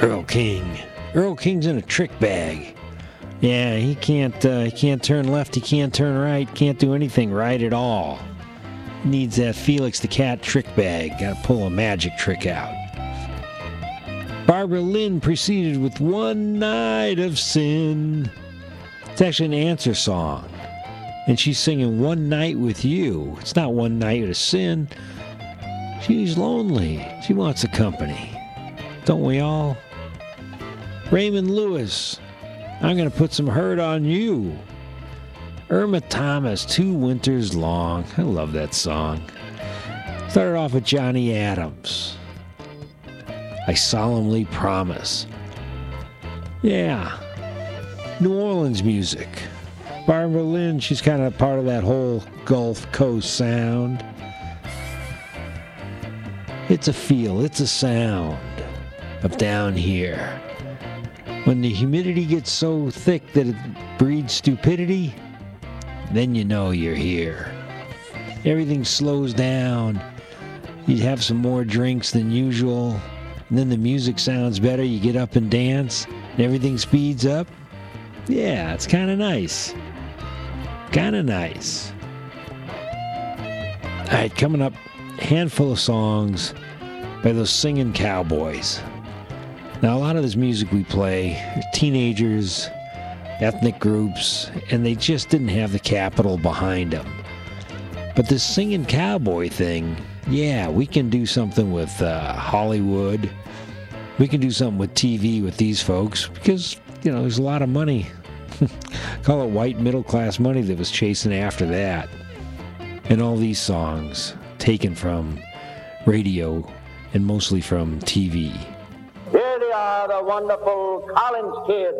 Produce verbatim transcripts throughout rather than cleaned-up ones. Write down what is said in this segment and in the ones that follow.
Earl King. Earl King's in a trick bag. Yeah, he can't uh, he can't turn left, he can't turn right, can't do anything right at all. Needs that Felix the Cat trick bag. Gotta pull a magic trick out. Barbara Lynn preceded with One Night of Sin. It's actually an answer song. And she's singing One Night with You. It's not One Night of Sin. She's lonely. She wants a company. Don't we all? Raymond Lewis. I'm going to put some hurt on you. Irma Thomas, Two Winters Long. I love that song. Started off with Johnny Adams. I Solemnly Promise. Yeah. New Orleans music. Barbara Lynn, she's kind of part of that whole Gulf Coast sound. It's a feel, it's a sound of down here. When the humidity gets so thick that it breeds stupidity, then you know you're here. Everything slows down. You have some more drinks than usual. And then the music sounds better. You get up and dance. And everything speeds up. Yeah, it's kind of nice. Kind of nice. All right, coming up, handful of songs by those singing cowboys. Now, a lot of this music we play are teenagers, ethnic groups, and they just didn't have the capital behind them. But this singing cowboy thing, yeah, we can do something with uh, Hollywood. We can do something with T V with these folks because, you know, there's a lot of money. Call it white middle-class money that was chasing after that. And all these songs taken from radio and mostly from T V. Here they are, the wonderful Collins Kids.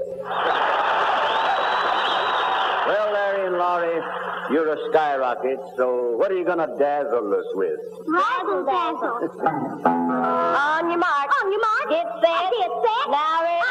Well, Larry and Laurie, you're a skyrocket, so what are you going to dazzle us with? Razzle dazzle. On your mark. On your mark. Get set. Get set. Now ready.